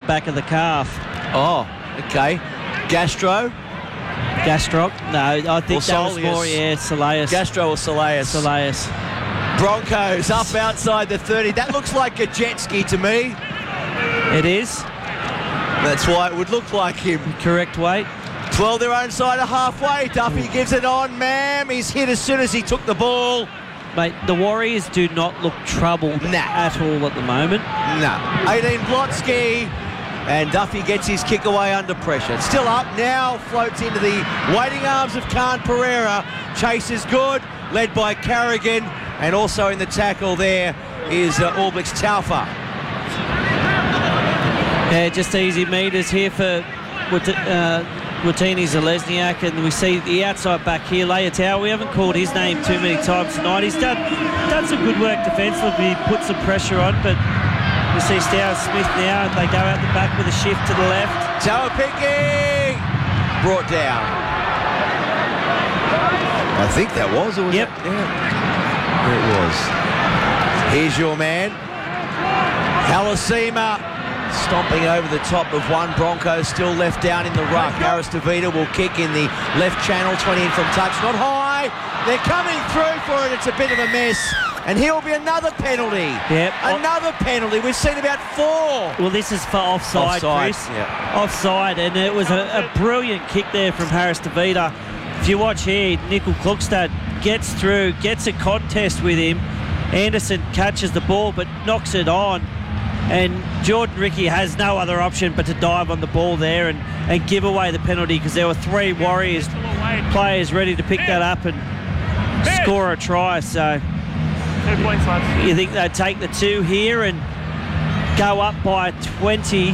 back of the calf. Oh, okay. Gastro? No, I think that was more, Soleus. Gastro or Soleus? Soleus. Broncos up outside the 30. That looks like a jet ski to me. It is. That's why it would look like him. Correct weight. 12 their own side of halfway. Duffy gives it on. He's hit as soon as he took the ball. Mate, the Warriors do not look troubled at all at the moment. No. 18 Blotsky. And Duffy gets his kick away under pressure. It's still up now. Floats into the waiting arms of Khan Pereira. Chase is good. Led by Carrigan. And also in the tackle there is Albrecht Taufa. Yeah, just easy meters here for Watini Zalesniak, and we see the outside back here, Leitao. We haven't called his name too many times tonight. He's done some good work defensively, put some pressure on, but we see Stowers Smith now, and they go out the back with a shift to the left. Tauapiki brought down. I think that was, or was Yep. that? Yeah. It was. Here's your man. Halasima stomping over the top of one. Broncos still left down in the ruck. Aristotavita will kick in the left channel, 20 in from touch. Not high. They're coming through for it. It's a bit of a mess. And here will be another penalty. Yep. Another penalty. We've seen about 4. Well, this is for offside, Chris. Yeah. Offside, and it was a brilliant kick there from Harris DeVita. If you watch here, Nickel Klukstad gets through, gets a contest with him. Anderson catches the ball but knocks it on. And Jordan Ricky has no other option but to dive on the ball there and give away the penalty, because there were 3 Warriors players ready to pick that up and score a try. So 2 points, lads. you think they'd take the 2 here and go up by 20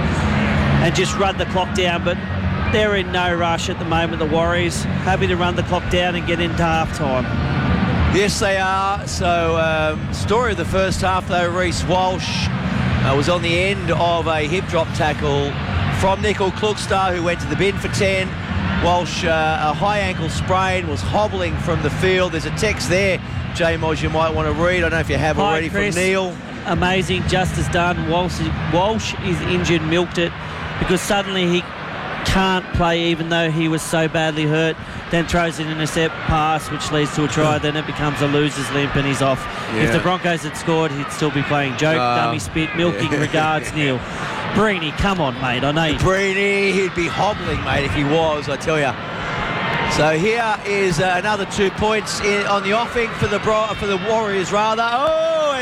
and just run the clock down, but they're in no rush at the moment, the Warriors. Happy to run the clock down and get into half-time. Yes, they are. So, story of the first half, though, Reece Walsh was on the end of a hip drop tackle from Nickel Klukstad, who went to the bin for 10. Walsh, a high ankle sprain, was hobbling from the field. There's a text there, J-Moz, you might want to read. I don't know if you have already, Chris. from Neil. Amazing, justice done. Walsh is injured, milked it, because suddenly he can't play even though he was so badly hurt, then throws an intercept pass which leads to a try, then it becomes a loser's limp and he's off. Yeah. If the Broncos had scored, he'd still be playing. Joke, dummy spit, milking, regards, Neil. Breeny, come on, mate, I know you. Breeny, he'd be hobbling, mate, if he was, I tell you. So here is another 2 points on the offing for the Warriors, rather. Oh,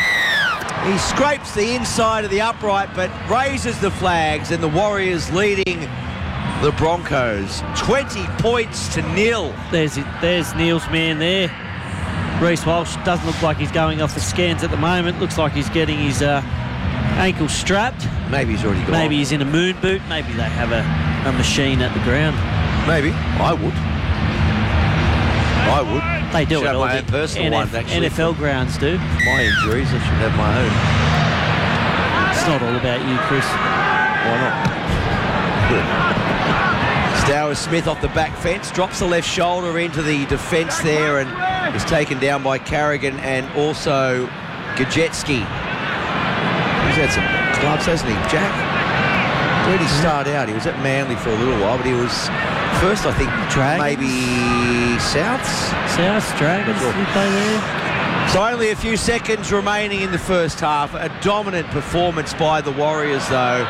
and he scrapes the inside of the upright, but raises the flags, and the Warriors leading the Broncos 20 points to 0. There's Neil's man there. Reece Walsh doesn't look like he's going off the scans at the moment. Looks like he's getting his ankle strapped. Maybe he's already gone. Maybe he's in a moon boot. Maybe they have a machine at the ground. Maybe. I would. They do Should it have all. my own personal one, actually. NFL grounds do. My injuries, I should have my own. It's not all about you, Chris. Why not? Stowers Smith off the back fence, drops the left shoulder into the defence there and is taken down by Carrigan and also Gajetski. He's had some clubs, hasn't he, Jack? Where did he start out? He was at Manly for a little while, but he was first, I think, Dragons? maybe Souths? South Dragons, Sure. we play there. So only a few seconds remaining in the first half. A dominant performance by the Warriors, though.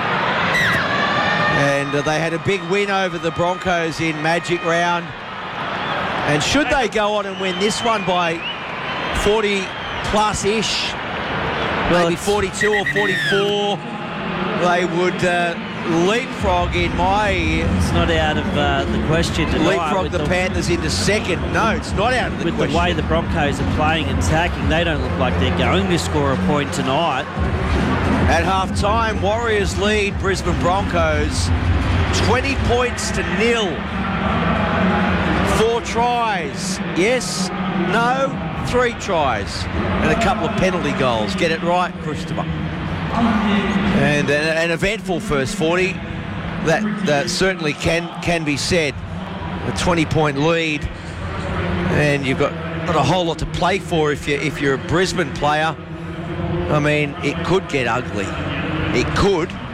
And they had a big win over the Broncos in Magic Round. And should they go on and win this one by 40-plus-ish, maybe 42 or 44, they would leapfrog in my... It's not out of the question tonight. Leapfrog the Panthers into second. No, it's not out of the With question. the way the Broncos are playing and attacking, they don't look like they're going to score a point tonight. At half-time, Warriors lead Brisbane Broncos 20 points to 0. 4 tries. Yes, no, 3 tries. And a couple of penalty goals. Get it right, Christopher. And an eventful first 40. That certainly can be said. A 20-point lead. And you've got not a whole lot to play for if you're a Brisbane player. I mean, it could get ugly. It could.